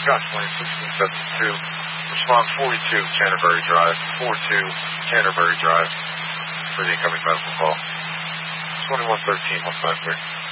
Scott 1672. Respond 42 Canterbury Drive. 42 Canterbury Drive for the incoming medical call. 2113, 153.